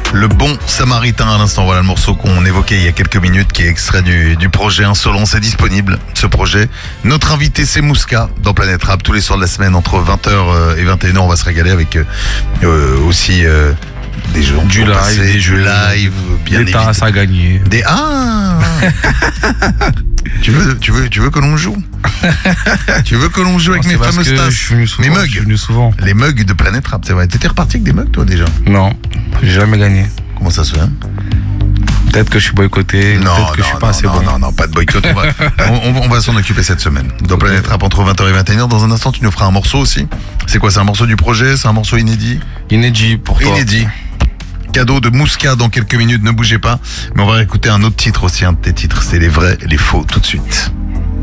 Le Bon Samaritain à l'instant. Voilà le morceau qu'on évoquait il y a quelques minutes qui est extrait du projet Insolence. C'est disponible, ce projet. Notre invité, c'est Mouska dans Planète Rap tous les soirs de la semaine entre 20h et 21h. On va se régaler avec aussi des jeux du live, passer, des jeux live, bien des tasses à gagner. Tu veux que l'on joue Tu veux que l'on joue avec mes fameuses tasses, mes mugs, je suis venu souvent. Les mugs de Planète Rap, c'est vrai. T'étais reparti avec des mugs toi déjà? Non, j'ai jamais gagné. Comment ça se fait? Peut-être que je suis boycotté, peut-être que je suis pas assez bon. Non, pas de boycott. On va s'en occuper cette semaine. Dans Planète Rap entre 20h et 21h. Dans un instant, tu nous feras un morceau aussi. C'est quoi? C'est un morceau du projet? C'est un morceau inédit? Inédit pour toi. Inédit. Cadeau de Mouska dans quelques minutes, ne bougez pas. Mais on va écouter un autre titre aussi, un de tes titres. C'est les vrais et les faux tout de suite.